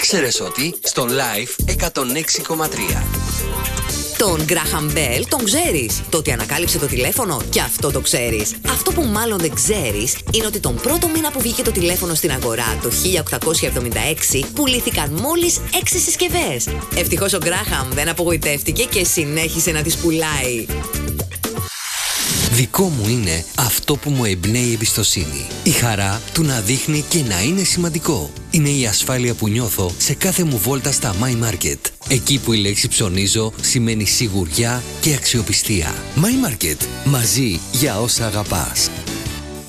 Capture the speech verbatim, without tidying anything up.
Ήξερες ότι στο Live εκατόν έξι κόμμα τρία. Τον Graham Bell τον ξέρεις. Το ότι ανακάλυψε το τηλέφωνο, και αυτό το ξέρεις. Αυτό που μάλλον δεν ξέρεις είναι ότι τον πρώτο μήνα που βγήκε το τηλέφωνο στην αγορά, το χίλια οκτακόσια εβδομήντα έξι, πουλήθηκαν μόλις έξι συσκευές. Ευτυχώς ο Graham δεν απογοητεύτηκε και συνέχισε να τις πουλάει. Δικό μου είναι αυτό που μου εμπνέει εμπιστοσύνη. Η χαρά του να δείχνει και να είναι σημαντικό. Είναι η ασφάλεια που νιώθω σε κάθε μου βόλτα στα My Market. Εκεί που η λέξη ψωνίζω σημαίνει σιγουριά και αξιοπιστία. My Market. Μαζί για όσα αγαπάς.